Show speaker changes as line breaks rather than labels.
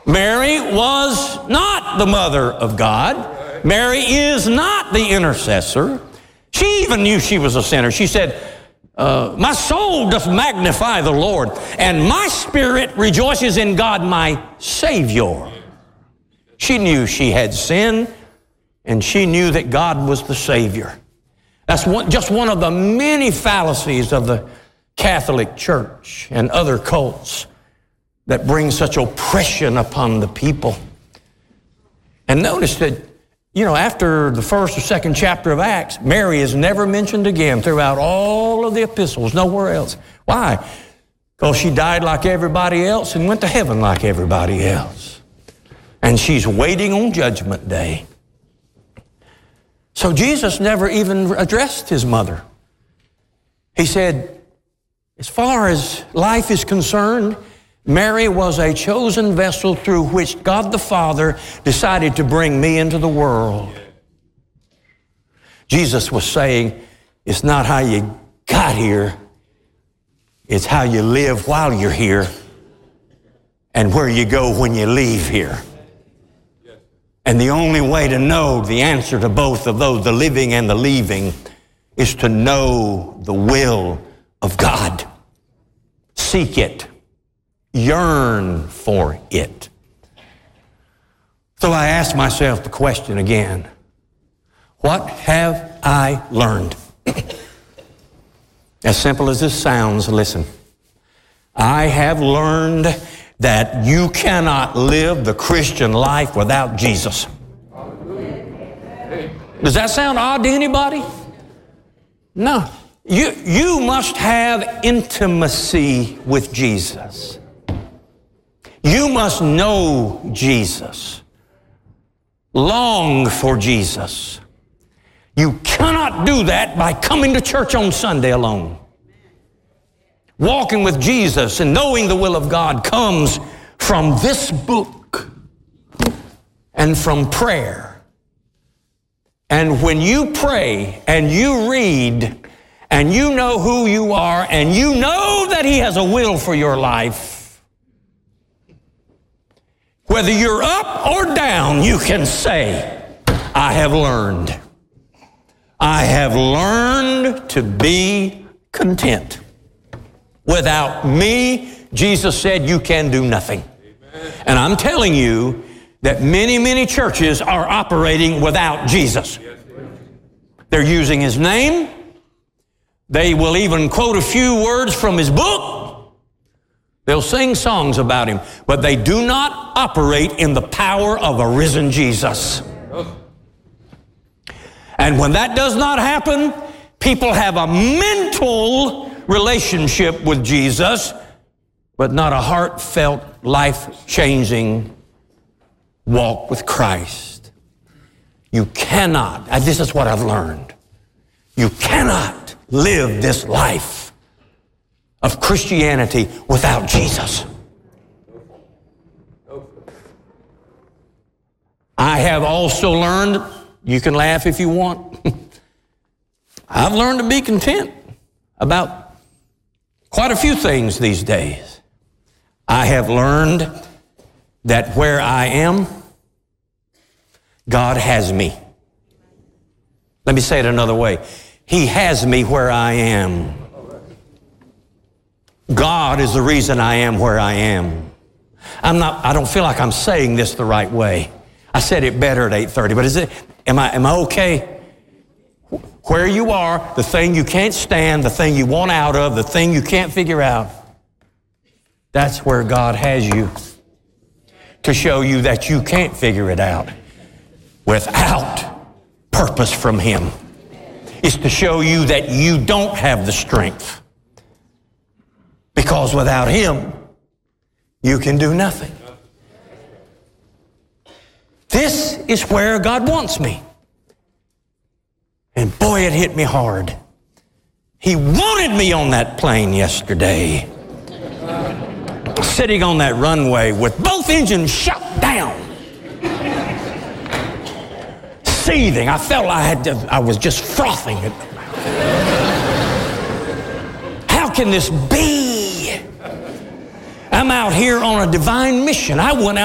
Mary was not the mother of God. Mary is not the intercessor. She even knew she was a sinner. She said, my soul doth magnify the Lord, and my spirit rejoices in God my Savior. She knew she had sinned, and she knew that God was the Savior. That's just one of the many fallacies of the Catholic Church and other cults that bring such oppression upon the people. And notice that, after the first or second chapter of Acts, Mary is never mentioned again throughout all of the epistles, nowhere else. Why? Because she died like everybody else and went to heaven like everybody else. And she's waiting on Judgment Day. So Jesus never even addressed his mother. He said, as far as life is concerned, Mary was a chosen vessel through which God the Father decided to bring me into the world. Jesus was saying, it's not how you got here, it's how you live while you're here and where you go when you leave here. And the only way to know the answer to both of those, the living and the leaving, is to know the will of God. Seek it. Yearn for it. So I asked myself the question again, what have I learned? As simple as this sounds, listen. I have learned that you cannot live the Christian life without Jesus. Does that sound odd to anybody? No. You must have intimacy with Jesus. You must know Jesus. Long for Jesus. You cannot do that by coming to church on Sunday alone. Walking with Jesus and knowing the will of God comes from this book and from prayer. And when you pray and you read and you know who you are and you know that He has a will for your life, whether you're up or down, you can say, I have learned. I have learned to be content. Without me, Jesus said, you can do nothing. Amen. And I'm telling you that many, many churches are operating without Jesus. They're using His name. They will even quote a few words from His book. They'll sing songs about Him, but they do not operate in the power of a risen Jesus. And when that does not happen, people have a mental relationship with Jesus, but not a heartfelt, life-changing walk with Christ. You cannot, and this is what I've learned, you cannot live this life of Christianity without Jesus. I have also learned, you can laugh if you want, I've learned to be content about quite a few things these days. I have learned that where I am, God has me. Let me say it another way. He has me where I am. God is the reason I am where I am. I don't feel like I'm saying this the right way. I said it better at 8:30, but am I okay? Where you are, the thing you can't stand, the thing you want out of, the thing you can't figure out, that's where God has you, to show you that you can't figure it out without purpose from Him. It's to show you that you don't have the strength, because without Him, you can do nothing. This is where God wants me. And boy, it hit me hard. He wanted me on that plane yesterday, sitting on that runway with both engines shut down, seething. I felt I was just frothing. How can this be? I'm out here on a divine mission. I went out